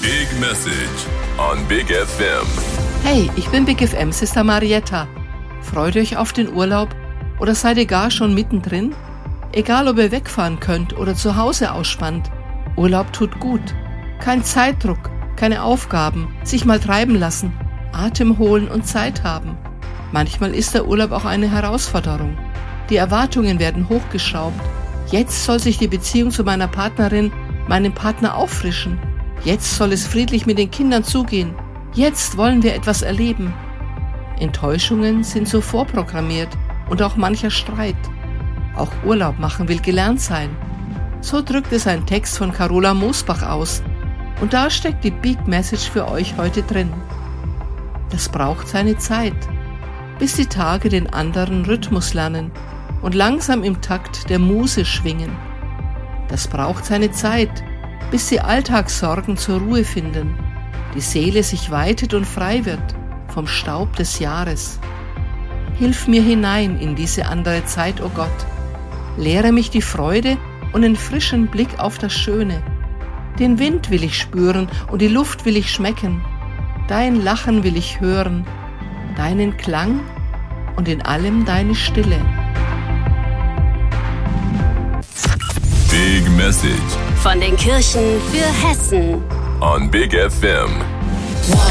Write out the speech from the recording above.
Big Message on Big FM. Hey, ich bin Big FM Sister Marietta. Freut euch auf den Urlaub oder seid ihr gar schon mittendrin? Egal, ob ihr wegfahren könnt oder zu Hause ausspannt, Urlaub tut gut. Kein Zeitdruck, keine Aufgaben, sich mal treiben lassen, Atem holen und Zeit haben. Manchmal ist der Urlaub auch eine Herausforderung. Die Erwartungen werden hochgeschraubt. Jetzt soll sich die Beziehung zu meiner Partnerin, meinem Partner auffrischen. Jetzt soll es friedlich mit den Kindern zugehen. Jetzt wollen wir etwas erleben. Enttäuschungen sind so vorprogrammiert und auch mancher Streit. Auch Urlaub machen will gelernt sein. So drückt es ein Text von Carola Mosbach aus. Und da steckt die Big Message für euch heute drin. Das braucht seine Zeit, bis die Tage den anderen Rhythmus lernen und langsam im Takt der Muse schwingen. Das braucht seine Zeit, bis die Alltagssorgen zur Ruhe finden, die Seele sich weitet und frei wird vom Staub des Jahres. Hilf mir hinein in diese andere Zeit, o Gott. Lehre mich die Freude und den frischen Blick auf das Schöne. Den Wind will ich spüren und die Luft will ich schmecken. Dein Lachen will ich hören, deinen Klang und in allem deine Stille. Big Message von den Kirchen für Hessen on Big FM.